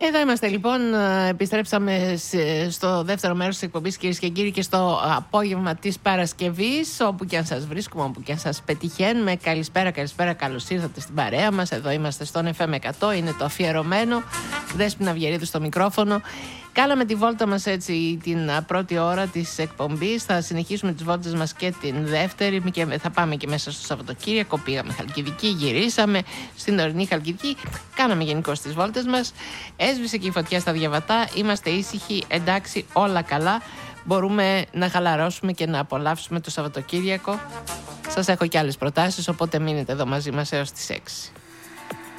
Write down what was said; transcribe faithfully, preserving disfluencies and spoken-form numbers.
Εδώ είμαστε λοιπόν, επιστρέψαμε στο δεύτερο μέρος της εκπομπής, κυρίες και κύριοι, και στο απόγευμα της Παρασκευής, όπου και αν σας βρίσκουμε, όπου και αν σας πετυχαίνουμε. Καλησπέρα, καλησπέρα, καλώς ήρθατε στην παρέα μας. Εδώ είμαστε στον εφ εμ εκατό, είναι το αφιερωμένο. Δέσποινα Αυγερίδου στο μικρόφωνο. Κάναμε τη βόλτα μας έτσι την πρώτη ώρα της εκπομπής. Θα συνεχίσουμε τις βόλτες μας και την δεύτερη και θα πάμε και μέσα στο Σαββατοκύριακο. Πήγαμε Χαλκιδική, γυρίσαμε στην ορεινή Χαλκιδική. Κάναμε γενικώς τις βόλτες μας. Έσβησε και η φωτιά στα Διαβατά. Είμαστε ήσυχοι, εντάξει, όλα καλά. Μπορούμε να χαλαρώσουμε και να απολαύσουμε το Σαββατοκύριακο. Σας έχω και άλλες προτάσεις, οπότε μείνετε εδώ μαζί μας έως τις έξι.